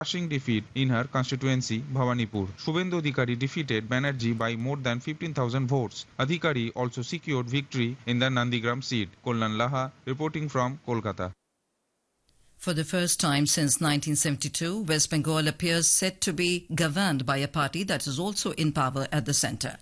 crushing defeat in her constituency, Bhawanipur. Shubhendu Adhikari defeated Banerjee by more than 15,000 votes. Adhikari also secured victory in the Nandigram seat. Kollan Laha reporting from Kolkata. For the first time since 1972, West Bengal appears set to be governed by a party that is also in power at the centre.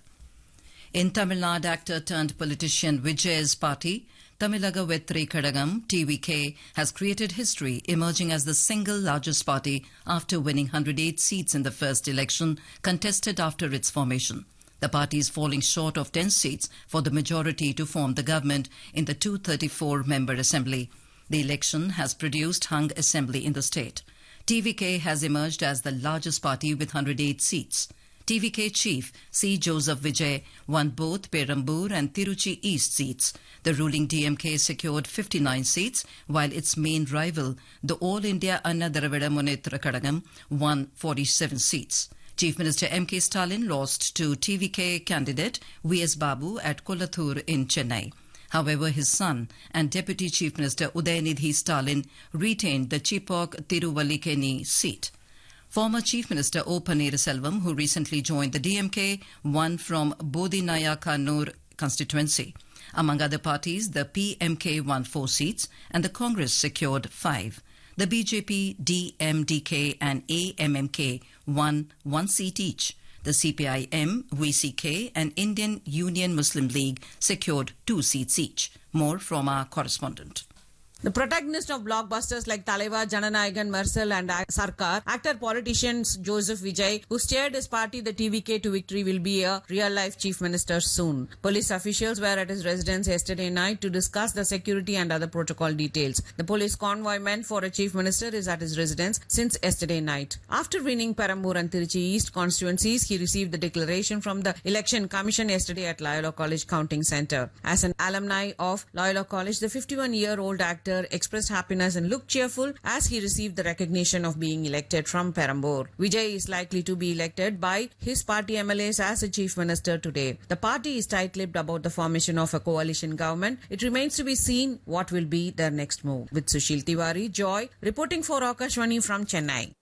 In Tamil Nadu, actor turned politician Vijay's party, Tamilaga Vetri Kadagam, TVK, has created history, emerging as the single largest party after winning 108 seats in the first election contested after its formation. The party is falling short of 10 seats for the majority to form the government in the 234-member assembly. The election has produced hung assembly in the state. TVK has emerged as the largest party with 108 seats. TVK chief C. Joseph Vijay won both Perambur and Tiruchi East seats. The ruling DMK secured 59 seats, while its main rival, the All India Anna Dravida Munnetra Kadagam, won 47 seats. Chief Minister M.K. Stalin lost to TVK candidate V.S. Babu at Kollathur in Chennai. However, his son and Deputy Chief Minister Udayanidhi Stalin retained the Chipok Tiruvallikeni seat. Former Chief Minister O. Pannirselvam, who recently joined the DMK, won from Bodhinaya Kannur constituency. Among other parties, the PMK won 4 seats and the Congress secured 5. The BJP, DMDK and AMMK won 1 seat each. The CPIM, VCK and Indian Union Muslim League secured 2 seats each. More from our correspondent. The protagonist of blockbusters like Talaiva, Jananayagan, Marcel and Sarkar, actor politician Joseph Vijay, who steered his party the TVK to victory, will be a real-life chief minister soon. Police officials were at his residence yesterday night to discuss the security and other protocol details. The police convoy meant for a chief minister is at his residence since yesterday night. After winning Perambur and Tiruchi East constituencies, he received the declaration from the Election Commission yesterday at Loyola College Counting Centre. As an alumni of Loyola College, the 51-year-old actor expressed happiness and looked cheerful as he received the recognition of being elected from Perambur. Vijay is likely to be elected by his party MLAs as a chief minister today. The party is tight-lipped about the formation of a coalition government. It remains to be seen what will be their next move. With Sushil Tiwari, Joy, reporting for Akashvani from Chennai.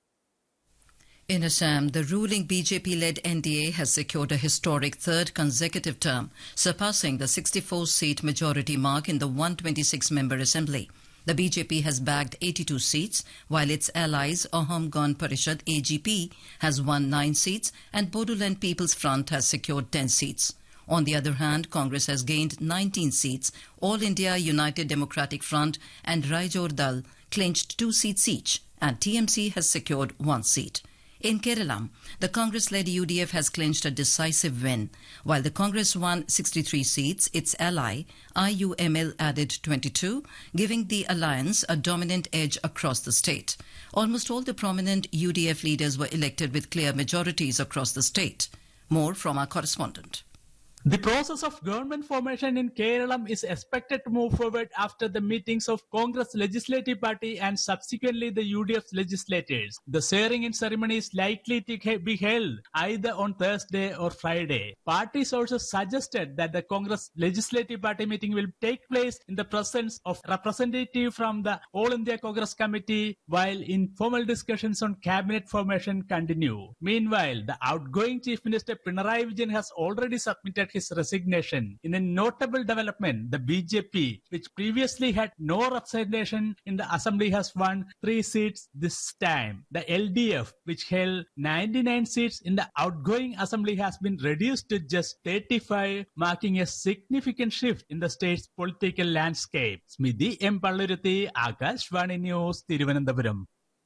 In Assam, the ruling BJP-led NDA has secured a historic third consecutive term, surpassing the 64-seat majority mark in the 126-member assembly. The BJP has bagged 82 seats, while its allies Ahom Gon Parishad AGP has won 9 seats and Bodoland People's Front has secured 10 seats. On the other hand, Congress has gained 19 seats. All India United Democratic Front and Raijor Dal clinched 2 seats each, and TMC has secured 1 seat. In Kerala, the Congress-led UDF has clinched a decisive win. While the Congress won 63 seats, its ally, IUML, added 22, giving the alliance a dominant edge across the state. Almost all the prominent UDF leaders were elected with clear majorities across the state. More from our correspondent. The process of government formation in Kerala is expected to move forward after the meetings of Congress Legislative Party and subsequently the UDF's legislators. The swearing-in ceremony is likely to be held either on Thursday or Friday. Party sources suggested that the Congress Legislative Party meeting will take place in the presence of representatives from the All India Congress Committee, while informal discussions on cabinet formation continue. Meanwhile, the outgoing Chief Minister Pinarayi Vijayan has already submitted his resignation. In a notable development, the BJP, which previously had no representation in the assembly, has won 3 seats this time. The LDF, which held 99 seats in the outgoing assembly, has been reduced to just 35, marking a significant shift in the state's political landscape. Smithy M. Palluruthi, Akashvani News, Thiruvananthapuram.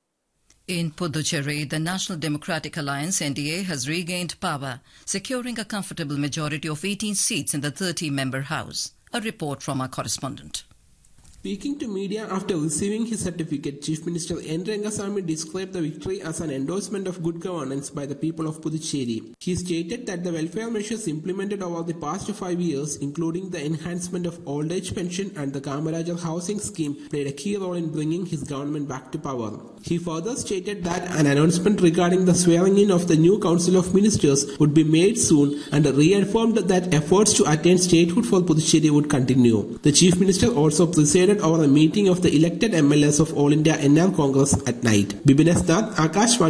In Puducherry, the National Democratic Alliance NDA has regained power, securing a comfortable majority of 18 seats in the 30-member House. A report from our correspondent. Speaking to media after receiving his certificate, Chief Minister N. Rangasamy described the victory as an endorsement of good governance by the people of Puducherry. He stated that the welfare measures implemented over the past 5 years, including the enhancement of old age pension and the Kamarajar housing scheme, played a key role in bringing his government back to power. He further stated that an announcement regarding the swearing-in of the new Council of Ministers would be made soon and reaffirmed that efforts to attain statehood for Puducherry would continue. The Chief Minister also presided over a meeting of the elected MLAs of All India NR Congress at night. Bibin S. Nath, Akashvani.